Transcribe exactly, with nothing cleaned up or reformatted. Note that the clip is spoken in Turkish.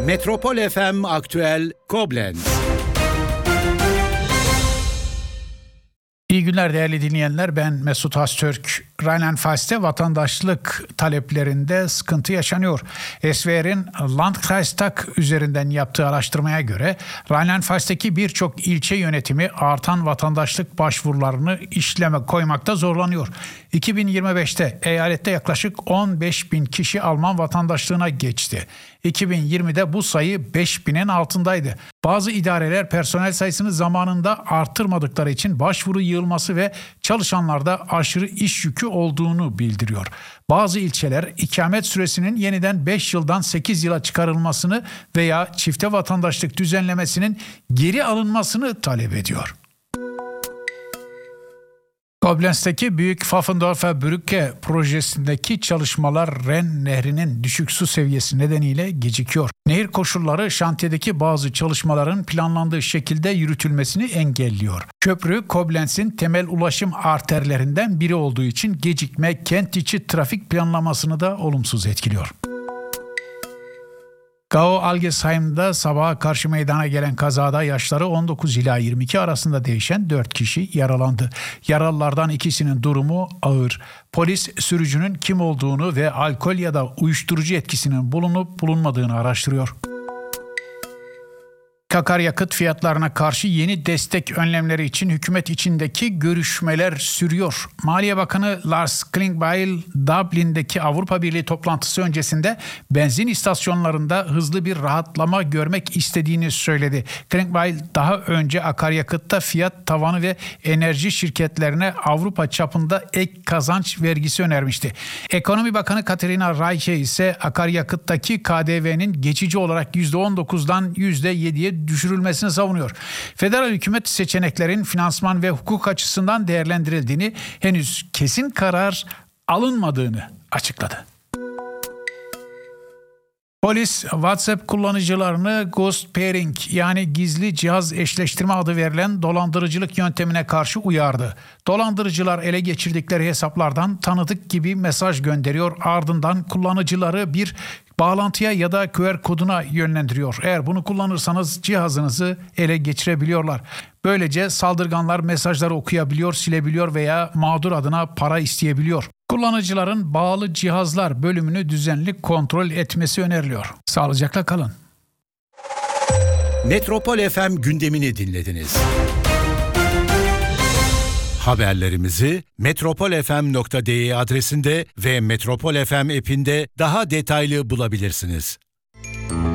Metropol F M Aktüel Koblenz. İyi günler değerli dinleyenler, ben Mesut Öztürk. Rheinland-Pfalz'te vatandaşlık taleplerinde sıkıntı yaşanıyor. S V R'in Landkreistag üzerinden yaptığı araştırmaya göre Rheinland-Pfalz'teki birçok ilçe yönetimi artan vatandaşlık başvurularını işleme koymakta zorlanıyor. iki bin yirmi beşte eyalette yaklaşık on beş bin kişi Alman vatandaşlığına geçti. iki bin yirmide bu sayı beş binin altındaydı. Bazı idareler personel sayısını zamanında arttırmadıkları için başvuru yığılması ve çalışanlarda aşırı iş yükü olduğunu bildiriyor. Bazı ilçeler ikamet süresinin yeniden beş yıldan sekiz yıla çıkarılmasını veya çifte vatandaşlık düzenlemesinin geri alınmasını talep ediyor. Koblenz'teki Büyük Pfaffendorfer Brücke projesindeki çalışmalar Ren Nehri'nin düşük su seviyesi nedeniyle gecikiyor. Nehir koşulları şantiyedeki bazı çalışmaların planlandığı şekilde yürütülmesini engelliyor. Köprü Koblenz'in temel ulaşım arterlerinden biri olduğu için gecikme kent içi trafik planlamasını da olumsuz etkiliyor. Gau Algesheim'da sabaha karşı meydana gelen kazada yaşları on dokuz ila yirmi iki arasında değişen dört kişi yaralandı. Yaralılardan ikisinin durumu ağır. Polis sürücünün kim olduğunu ve alkol ya da uyuşturucu etkisinin bulunup bulunmadığını araştırıyor. Akaryakıt fiyatlarına karşı yeni destek önlemleri için hükümet içindeki görüşmeler sürüyor. Maliye Bakanı Lars Klingbeil, Dublin'deki Avrupa Birliği toplantısı öncesinde benzin istasyonlarında hızlı bir rahatlama görmek istediğini söyledi. Klingbeil daha önce akaryakıtta fiyat tavanı ve enerji şirketlerine Avrupa çapında ek kazanç vergisi önermişti. Ekonomi Bakanı Katarina Reiche ise akaryakıttaki K D V'nin geçici olarak yüzde on dokuzdan yüzde yediye düşürülmesini savunuyor. Federal hükümet seçeneklerin finansman ve hukuk açısından değerlendirildiğini, henüz kesin karar alınmadığını açıkladı. Polis WhatsApp kullanıcılarını ghost pairing yani gizli cihaz eşleştirme adı verilen dolandırıcılık yöntemine karşı uyardı. Dolandırıcılar ele geçirdikleri hesaplardan tanıdık gibi mesaj gönderiyor, ardından kullanıcıları bir bağlantıya ya da Q R koduna yönlendiriyor. Eğer bunu kullanırsanız cihazınızı ele geçirebiliyorlar. Böylece saldırganlar mesajları okuyabiliyor, silebiliyor veya mağdur adına para isteyebiliyor. Kullanıcıların bağlı cihazlar bölümünü düzenli kontrol etmesi öneriliyor. Sağlıcakla kalın. Metropol F M gündemini dinlediniz. Haberlerimizi metropol f m nokta d e adresinde ve Metropol F M app'inde daha detaylı bulabilirsiniz.